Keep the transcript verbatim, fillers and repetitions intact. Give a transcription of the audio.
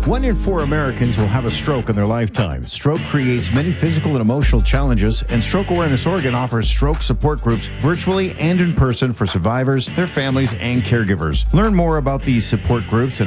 One in four Americans will have a stroke in their lifetime. Stroke creates many physical and emotional challenges, and Stroke Awareness Oregon offers stroke support groups virtually and in person for survivors, their families, and caregivers. Learn more about these support groups and